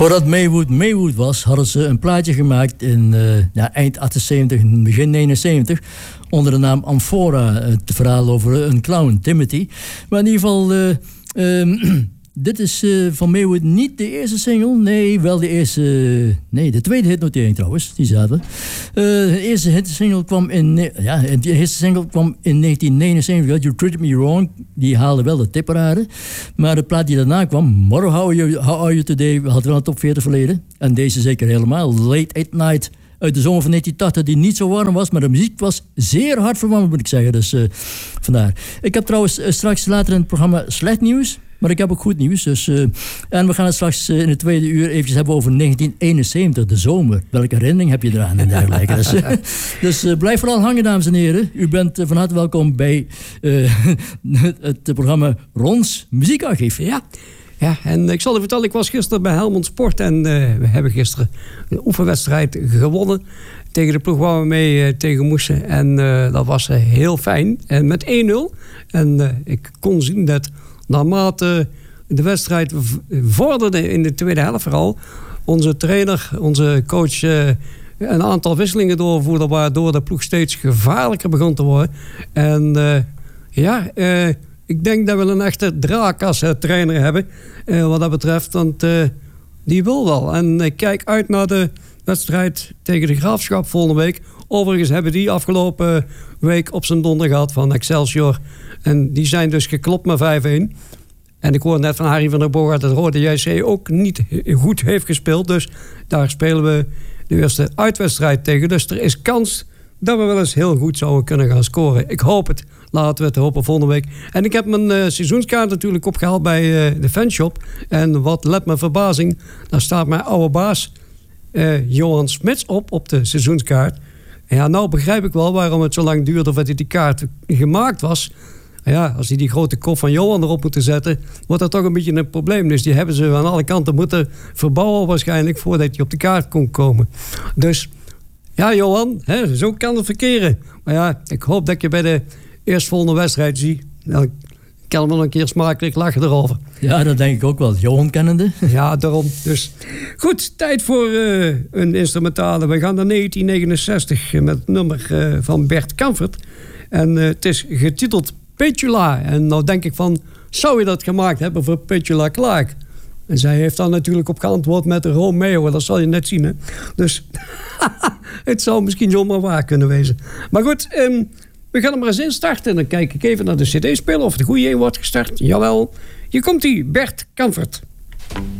Voordat Maywood was, hadden ze een plaatje gemaakt in eind 78, begin 79, onder de naam Amphora. Het verhaal over een clown, Timothy. Maar in ieder geval, dit is van Maywood niet de eerste single. Nee, wel de eerste... Nee, de tweede hitnotering trouwens. Die zaten. De eerste hitsingle kwam in 1979. You Treated Me Wrong. Die haalde wel de tipparade. Maar de plaat die daarna kwam, Mother How Are You Today, had wel een top 40 verleden. En deze zeker helemaal. Late at Night uit de zomer van 1980, die niet zo warm was, maar de muziek was zeer hartverwarmend, moet ik zeggen. Dus vandaar. Ik heb trouwens straks later in het programma slecht nieuws. Maar ik heb ook goed nieuws. Dus, en we gaan het straks in het tweede uur eventjes hebben over 1971, de zomer. Welke herinnering heb je eraan en dergelijke. Dus blijf vooral hangen, dames en heren. U bent van harte welkom bij het programma Rons Muziekarchief. Ja, en ik zal u vertellen, ik was gisteren bij Helmond Sport en we hebben gisteren een oefenwedstrijd gewonnen tegen de ploeg waar we mee tegen moesten. En dat was heel fijn. En met 1-0. En ik kon zien dat naarmate de wedstrijd vorderde in de tweede helft vooral, onze trainer, onze coach, een aantal wisselingen doorvoerde, waardoor de ploeg steeds gevaarlijker begon te worden. En ik denk dat we een echte draak als trainer hebben, wat dat betreft, want die wil wel. En ik kijk uit naar de wedstrijd tegen de Graafschap volgende week. Overigens hebben die afgelopen week op zijn donder gehad van Excelsior. En die zijn dus geklopt met 5-1. En ik hoorde net van Harry van der Boog dat Rode JC ook niet goed heeft gespeeld. Dus daar spelen we de eerste uitwedstrijd tegen. Dus er is kans dat we wel eens heel goed zouden kunnen gaan scoren. Ik hoop het. Laten we het hopen volgende week. En ik heb mijn seizoenskaart natuurlijk opgehaald bij de fanshop. En wat let mijn verbazing, daar staat mijn oude baas Johan Smits op de seizoenskaart. En ja, nou begrijp ik wel waarom het zo lang duurde voordat die kaart gemaakt was. Ja, als die grote kop van Johan erop moeten zetten, wordt dat toch een beetje een probleem. Dus die hebben ze aan alle kanten moeten verbouwen waarschijnlijk voordat hij op de kaart kon komen. Dus ja, Johan, zo kan het verkeren. Maar ja, ik hoop dat je bij de eerstvolgende wedstrijd ziet. Nou, ik kan hem wel een keer smakelijk lachen erover. Ja, dat denk ik ook wel. Johan kennende. Ja, daarom. Dus goed, tijd voor een instrumentale. We gaan naar 1969 met het nummer van Bert Kampfert. En het is getiteld Petula. En nou denk ik van, zou je dat gemaakt hebben voor Petula Clark? En zij heeft dan natuurlijk op geantwoord met Romeo. Dat zal je net zien, hè. Dus het zou misschien zomaar waar kunnen wezen. Maar goed, we gaan er maar eens in starten. En dan kijk ik even naar de cd-speler of de goede een wordt gestart. Jawel, hier komt-ie, Bert Kampfert.